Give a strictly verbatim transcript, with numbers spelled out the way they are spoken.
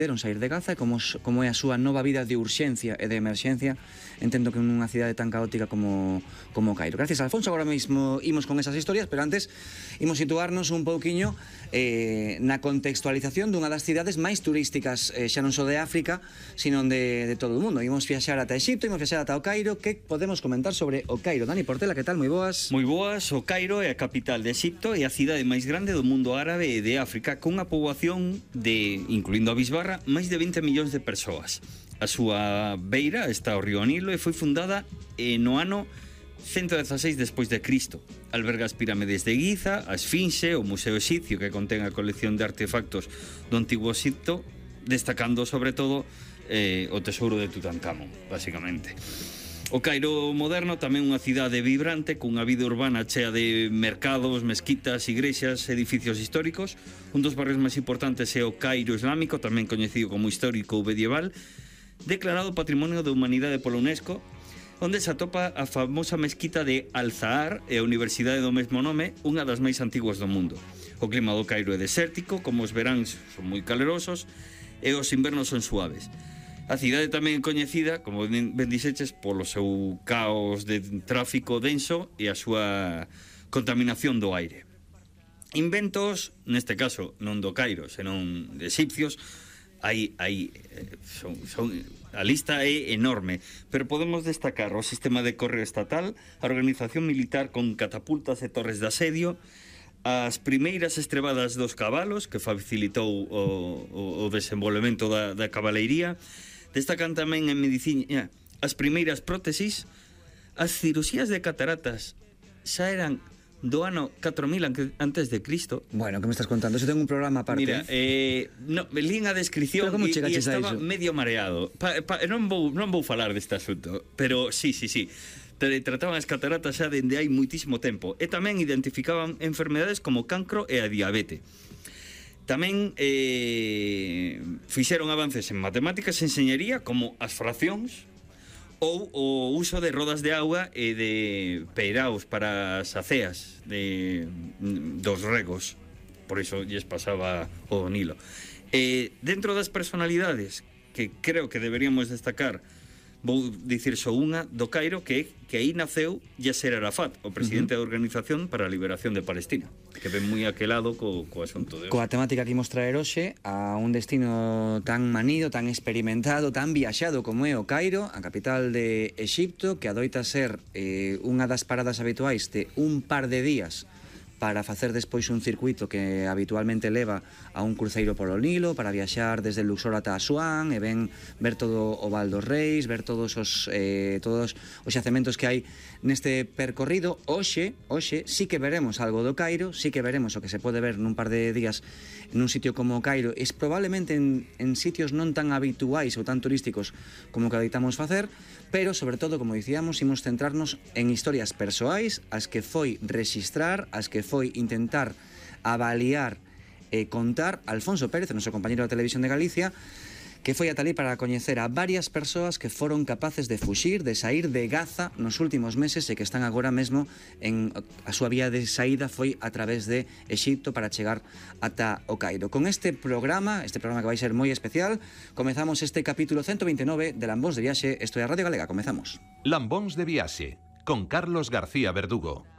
deron sair de Gaza e como, como é a súa nova vida de urxencia e de emerxencia, entendo que nunha cidade tan caótica como, como Cairo. Gracias, Alfonso. Agora mesmo imos con esas historias, pero antes imos situarnos un pouquiño eh, na contextualización dunha das cidades máis turísticas, eh, xa non só de África, sino de, de todo o mundo. Imos viaxar ata Exipto, imos viaxar ata o Cairo. Que podemos comentar sobre o Cairo? Dani Portela, que tal? Moi boas. Moi boas. O Cairo é a capital de Exipto e a cidade máis grande do mundo árabe e de África, con unha poboación de, incluindo a Bisbarra, máis de vinte millóns de persoas. A súa beira está o río Nilo e foi fundada eh, no ano ciento dieciséis despois de Cristo. Alberga as pirámides de Giza, a Esfinxe, o Museo Exipcio, que contén a colección de artefactos do antigo Exipto, destacando sobre todo eh, o tesouro de Tutankamón, basicamente. O Cairo moderno tamén unha cidade vibrante, cunha vida urbana chea de mercados, mezquitas, igrexas, edificios históricos. Un dos barrios máis importantes é o Cairo Islámico, tamén coñecido como histórico ou medieval, declarado Patrimonio da Humanidade pola UNESCO, onde se atopa a famosa mezquita de Al-Zahar e a Universidade do mesmo nome, unha das máis antiguas do mundo. O clima do Cairo é desértico, como os veráns son moi calerosos e os invernos son suaves. A cidade tamén é coñecida, como ben dixeches, polo seu caos de tráfico denso e a súa contaminación do aire. Inventos, neste caso non do Cairo, senón de egipcios, hai, hai, son, son, a lista é enorme, pero podemos destacar o sistema de correo estatal, a organización militar con catapultas e torres de asedio, as primeiras estrebadas dos cabalos, que facilitou o, o, o desenvolvemento da, da cabaleiría. Destacan tamén en medicina as primeiras prótesis. As cirurxías de cataratas xa eran do ano catro mil antes de Cristo. Bueno, que me estás contando? Eso ten un programa aparte. Mira, eh, no, lín a descripción e, e estaba medio mareado. Pa, pa, non, vou, non vou falar deste asunto, pero sí, sí, sí. Trataban as cataratas xa dende hai muitísimo tempo. E tamén identificaban enfermedades como cancro e a diabetes. Tamén eh, fixeron avances en matemáticas e enxeñería, como as fraccións ou o uso de rodas de auga e de peiraos para as aceas de, dos regos. Por iso lles pasaba o Nilo. Eh, dentro das personalidades que creo que deberíamos destacar, vou dicir só unha do Cairo, que que aí naceu Yasser Arafat, o presidente uh-huh. da Organización para a Liberación de Palestina, que ven moi aquelado co, co asunto de hoxe. Coa temática que imos traer hoxe a un destino tan manido, tan experimentado, tan viaxado como é o Cairo, a capital de Exipto, que adoita ser eh, unha das paradas habituais de un par de días para facer despois un circuito que habitualmente leva a un cruceiro polo Nilo, para viaxar desde Luxor ata Asuán e ven ver todo o Val dos Reis, ver todos os eh, todos os xacementos que hai neste percorrido. Hoxe, hoxe sí que veremos algo do Cairo, sí que veremos o que se pode ver nun par de días nun sitio como o Cairo, es probablemente en, en sitios non tan habituais ou tan turísticos como que adeitamos facer, pero sobre todo, como dicíamos, imos centrarnos en historias persoais, as que foi rexistrar, as que foi intentar avaliar e contar Alfonso Pérez, o noso compañeiro da Televisión de Galicia, que foi ata ali para coñecer a varias persoas que foron capaces de fuxir, de sair de Gaza nos últimos meses e que están agora mesmo en a súa vía de saída foi a través de Exipto para chegar ata o Cairo. Con este programa, este programa que vai ser moi especial, comezamos este capítulo ciento veintinueve de Lambóns de Viaxe. Isto é a Radio Galega, comezamos. Lambóns de Viaxe, con Carlos García Verdugo.